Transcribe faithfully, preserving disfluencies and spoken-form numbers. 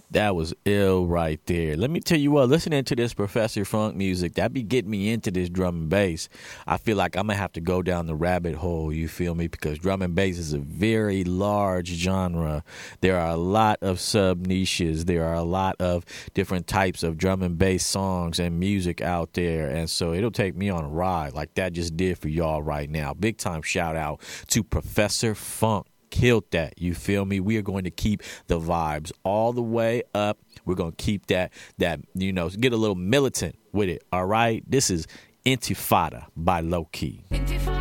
That was ill right there. Let me tell you what, listening to this Professor Funk music, that be getting me into this drum and bass. I feel like I'm going to have to go down the rabbit hole, you feel me? Because drum and bass is a very large genre. There are a lot of sub niches. There are a lot of different types of drum and bass songs and music out there. And so it'll take me on a ride like that just did for y'all right now. Big time shout out to Professor Funk. Killed that, you feel me? We are going to keep the vibes all the way up. We're going to keep that, that you know, get a little militant with it, all right? This is Intifada by Low Key. Intifada.